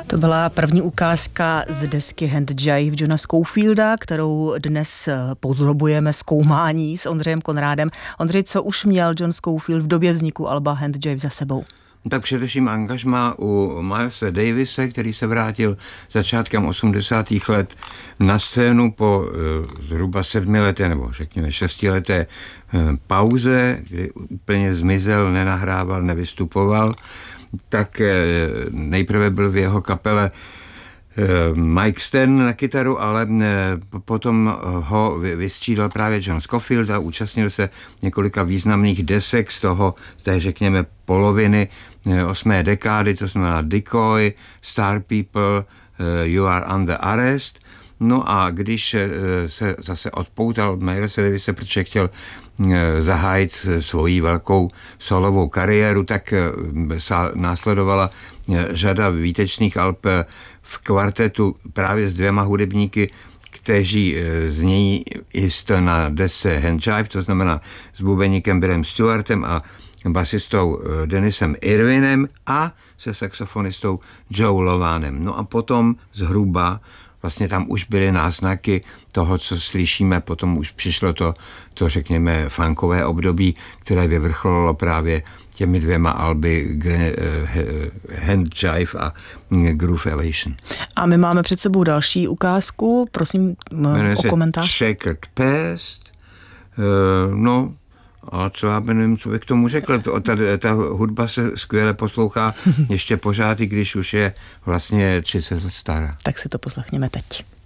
To byla první ukázka z desky Hand Jive Johna Scofielda, kterou dnes podrobujeme zkoumání s Ondřejem Konrádem. Ondřej, co už měl John Scofield v době vzniku alba Hand Jive za sebou? Tak především angažmá u Milese Davise, který se vrátil začátkem 80. let na scénu po zhruba 7leté nebo řekněme 6leté pauze, kdy úplně zmizel, nenahrával, nevystupoval. Tak nejprve byl v jeho kapele Mike Stan na kytaru, ale potom ho vystřídal právě John Scofield a účastnil se několika významných desek z toho, řekněme, poloviny 8. dekády, to znamená Decoy, Star People, You Are Under Arrest. No a když se zase odpoutal od Milese Davise, protože chtěl zahájit svoji velkou solovou kariéru, tak následovala řada výtečných alb v kvartetu právě s 2 hudebníky, kteří znějí jistě na desce Hand Jive, to znamená s bubeníkem Billem Stewartem a basistou Denisem Irwinem a se saxofonistou Joe Lovanem. No a potom zhruba vlastně tam už byly náznaky toho, co slyšíme, potom už přišlo to řekněme funkové období, které vyvrcholilo právě těmi 2 alby Hand Jive a Groove Elation. A my máme před sebou další ukázku, prosím o komentář. Checkered Past, no a co já nevím, co bych k tomu řekl. Ta hudba se skvěle poslouchá ještě pořád, i když už je vlastně 30 let stará. Tak si to poslechněme teď.